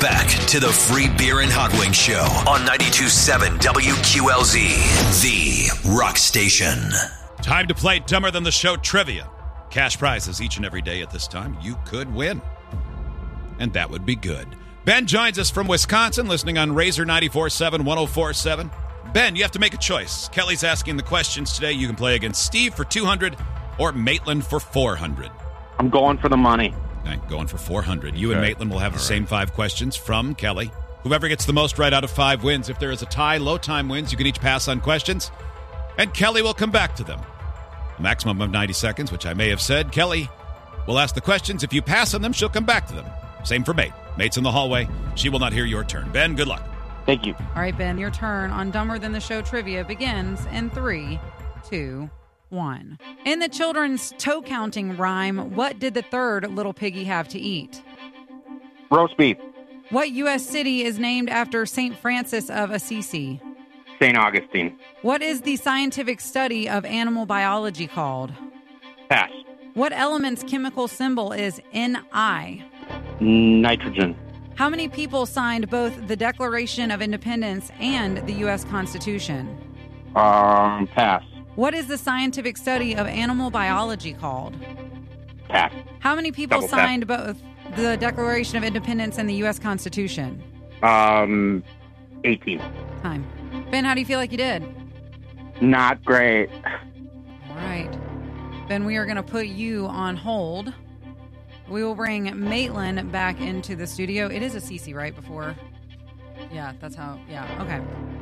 back to the Free Beer and Hot Wings Show on 92.7 WQLZ, the rock station. Time to play Dumber Than the Show trivia. Cash prizes each and every day at this time. You could win. And that would be good. Ben joins us from Wisconsin, listening on Razor 94.7, 104.7. Ben, you have to make a choice. Kelly's asking the questions today. You can play against Steve for 200 or Maitland for 400. I'm going for the money. Okay, going for 400. You and Maitland will have the same 5 questions from Kelly. Whoever gets the most right out of 5 wins. If there is a tie, low time wins. You can each pass on questions, and Kelly will come back to them. A maximum of 90 seconds, which I may have said. Kelly will ask the questions. If you pass on them, she'll come back to them. Same for Mate. Mate's in the hallway. She will not hear your turn. Ben, good luck. Thank you. All right, Ben, your turn on Dumber Than the Show trivia begins in 3, 2, 1. In the children's toe-counting rhyme, what did the third little piggy have to eat? Roast beef. What U.S. city is named after St. Francis of Assisi? St. Augustine. What is the scientific study of animal biology called? Pass. What element's chemical symbol is Ni? Nitrogen. How many people signed both the Declaration of Independence and the U.S. Constitution? Pass. What is the scientific study of animal biology called? Pass. How many people Double pass. signed both the Declaration of Independence and the U.S. Constitution? 18. Time. Ben, how do you feel like you did? Not great. All right. Ben, we are going to put you on hold. We will bring Maitland back into the studio. It is a CC, right? Before? Yeah, that's how. Yeah, okay.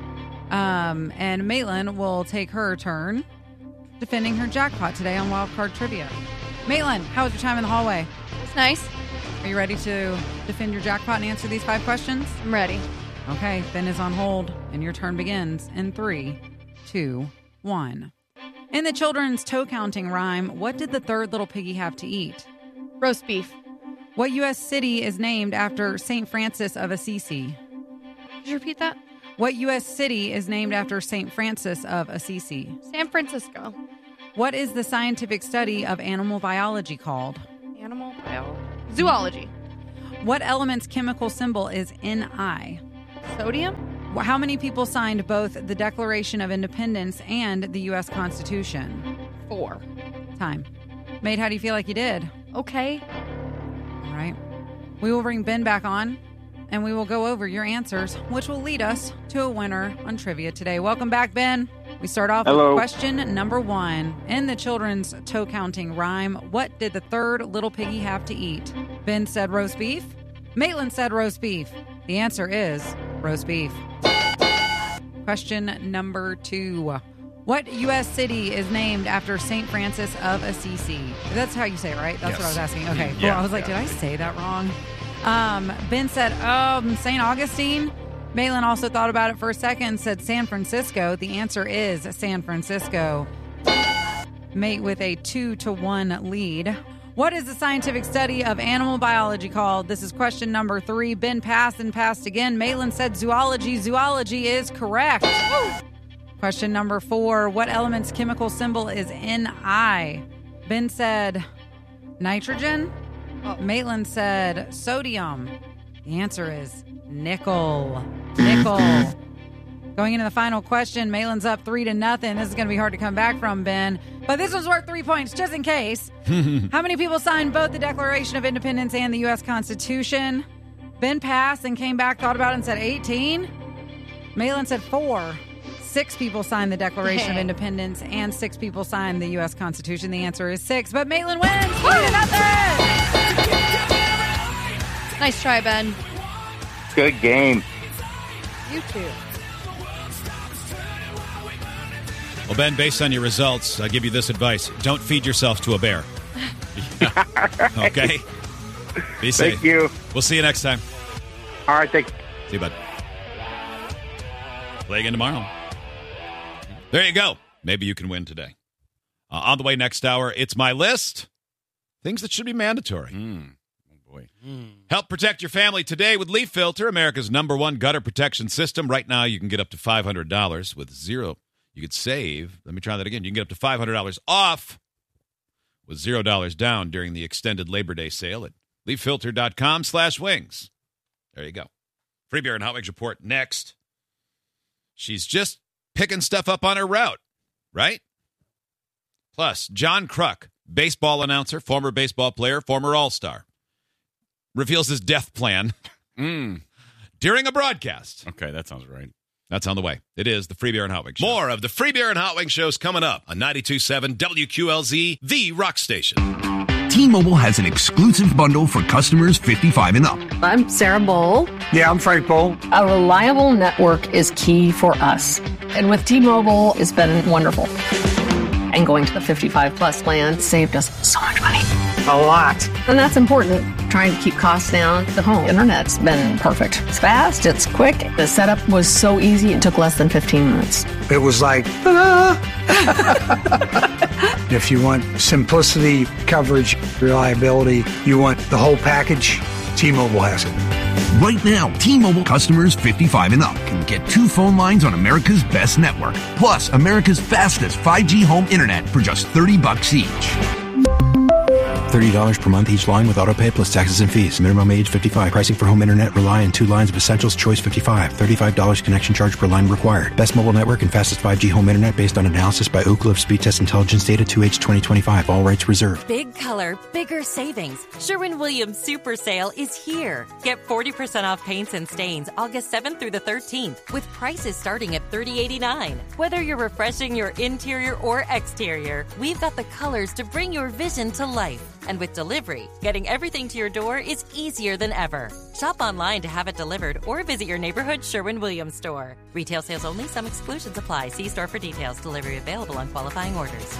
And Maitland will take her turn defending her jackpot today on Wild Card Trivia. Maitland, how was your time in the hallway? It's nice. Are you ready to defend your jackpot and answer these 5 questions? I'm ready. Okay, Ben is on hold, and your turn begins in 3, 2, 1. In the children's toe-counting rhyme, what did the third little piggy have to eat? Roast beef. What U.S. city is named after St. Francis of Assisi? Could you repeat that? What U.S. city is named after St. Francis of Assisi? San Francisco. What is the scientific study of animal biology called? Animal biology. Zoology. What element's chemical symbol is Ni? Sodium. How many people signed both the Declaration of Independence and the U.S. Constitution? 4. Time. Mate, how do you feel like you did? Okay. All right. We will bring Ben back on, and we will go over your answers, which will lead us to a winner on trivia today. Welcome back, Ben. We start off with question number 1. In the children's toe-counting rhyme, what did the third little piggy have to eat? Ben said roast beef. Maitland said roast beef. The answer is roast beef. Question number 2. What U.S. city is named after St. Francis of Assisi? That's how you say it, right? That's what I was asking. Okay, cool. Yeah, I was like, did I say that wrong? Ben said, St. Augustine. Maitland also thought about it for a second and said San Francisco. The answer is San Francisco. Mate with a 2-1 lead. What is the scientific study of animal biology called? This is question number 3. Ben passed and passed again. Maitland said zoology. Zoology is correct. Woo! Question number 4. What element's chemical symbol is Ni? Ben said nitrogen. Maitland said sodium. The answer is nickel. Nickel. Going into the final question, Maitland's up 3-0. This is going to be hard to come back from, Ben. But this one's worth 3 points, just in case. How many people signed both the Declaration of Independence and the U.S. Constitution? Ben passed and came back, thought about it, and said 18. Maitland said 4. 6 people signed the Declaration of Independence, and 6 people signed the U.S. Constitution. The answer is 6. But Maitland wins 3-0. Nice try, Ben. Good game. You too. Well, Ben, based on your results, I give you this advice. Don't feed yourself to a bear. Okay? Be safe. Thank you. We'll see you next time. All right, thanks. See you, bud. Play again tomorrow. There you go. Maybe you can win today. On the way next hour, it's my list. Things that should be mandatory. Oh, boy. Help protect your family today with Leaf Filter, America's #1 gutter protection system. Right now, you can get up to $500 with zero. You could save. Let me try that again. You can get up to $500 off with $0 down during the extended Labor Day sale at leaffilter.com/wings. There you go. Free Beer and Hot Wings report next. She's just picking stuff up on her route, right? Plus, John Kruk, baseball announcer, former baseball player, former All-Star, reveals his death plan during a broadcast. Okay, that sounds right. That's on the way. It is the Free Beer and Hot Wings Show. More of the Free Beer and Hot Wings shows coming up on 92.7 WQLZ, the rock station. T-Mobile has an exclusive bundle for customers 55 and up. I'm Sarah Bowl. Yeah, I'm Frank Bowl. A reliable network is key for us. And with T-Mobile, it's been wonderful. And going to the 55 plus plan saved us so much money. A lot. And that's important. Trying to keep costs down. The home internet's been perfect. It's fast, it's quick. The setup was so easy, it took less than 15 minutes. It was like, If you want simplicity, coverage, reliability, you want the whole package, T-Mobile has it. Right now, T-Mobile customers 55 and up can get 2 phone lines on America's best network, plus America's fastest 5G home internet for just $30 each. $30 per month each line with autopay plus taxes and fees. Minimum age 55. Pricing for home internet rely on 2 lines of Essentials Choice 55. $35 connection charge per line required. Best mobile network and fastest 5G home internet based on analysis by Ookla of Speed Test Intelligence data 2H 2025. All rights reserved. Big color, bigger savings. Sherwin-Williams Super Sale is here. Get 40% off paints and stains August 7th through the 13th with prices starting at $30.89. Whether you're refreshing your interior or exterior, we've got the colors to bring your vision to life. And with delivery, getting everything to your door is easier than ever. Shop online to have it delivered or visit your neighborhood Sherwin-Williams store. Retail sales only. Some exclusions apply. See store for details. Delivery available on qualifying orders.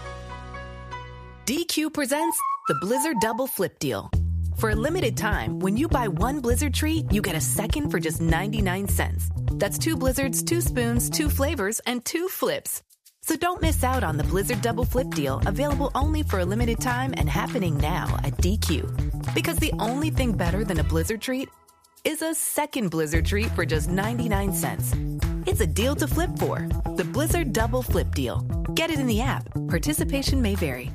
DQ presents the Blizzard Double Flip Deal. For a limited time, when you buy 1 Blizzard treat, you get a second for just 99 cents. That's 2 Blizzards, 2 spoons, 2 flavors, and 2 flips. So don't miss out on the Blizzard Double Flip Deal, available only for a limited time and happening now at DQ. Because the only thing better than a Blizzard treat is a second Blizzard treat for just 99 cents. It's a deal to flip for. The Blizzard Double Flip Deal. Get it in the app. Participation may vary.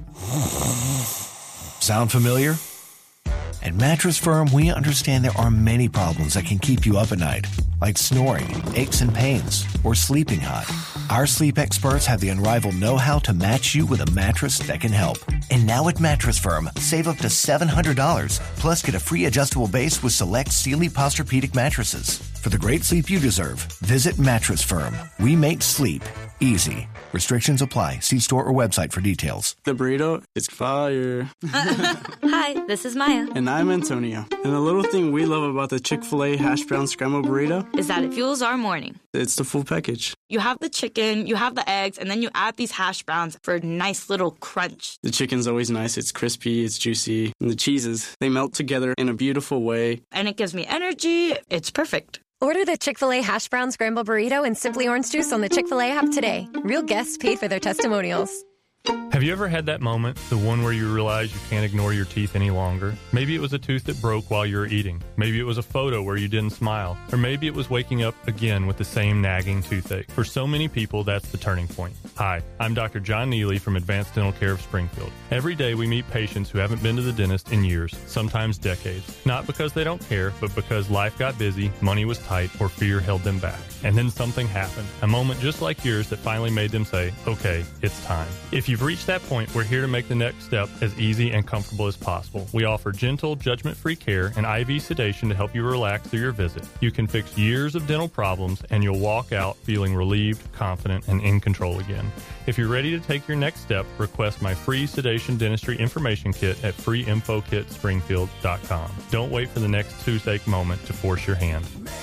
Sound familiar? At Mattress Firm, we understand there are many problems that can keep you up at night, like snoring, aches and pains, or sleeping hot. Our sleep experts have the unrivaled know-how to match you with a mattress that can help. And now at Mattress Firm, save up to $700, plus get a free adjustable base with select Sealy Posturepedic mattresses. For the great sleep you deserve, visit Mattress Firm. We make sleep easy. Restrictions apply. See store or website for details. The burrito is fire. Hi, this is Maya. And I'm Antonio. And the little thing we love about the Chick-fil-A hash brown scramble burrito is that it fuels our morning. It's the full package. You have the chicken, you have the eggs, and then you add these hash browns for a nice little crunch. The chicken's always nice. It's crispy, it's juicy. And the cheeses, they melt together in a beautiful way. And it gives me energy. It's perfect. Order the Chick-fil-A Hash Brown Scramble Burrito and Simply Orange Juice on the Chick-fil-A app today. Real guests paid for their testimonials. Have you ever had that moment, the one where you realize you can't ignore your teeth any longer? Maybe it was a tooth that broke while you were eating. Maybe it was a photo where you didn't smile. Or maybe it was waking up again with the same nagging toothache. For so many people, that's the turning point. Hi, I'm Dr. John Neely from Advanced Dental Care of Springfield. Every day we meet patients who haven't been to the dentist in years, sometimes decades. Not because they don't care, but because life got busy, money was tight, or fear held them back. And then something happened. A moment just like yours that finally made them say, okay, it's time. If you've reached that point, we're here to make the next step as easy and comfortable as possible. We offer gentle, judgment-free care and IV sedation to help you relax through your visit. You can fix years of dental problems, and you'll walk out feeling relieved, confident, and in control again. If you're ready to take your next step, request my free sedation dentistry information kit at freeinfokitspringfield.com. Don't wait for the next toothache moment to force your hand.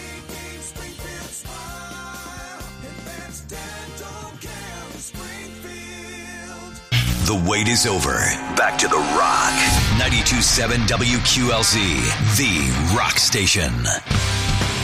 The wait is over. Back to The Rock. 92.7 WQLZ, the rock station.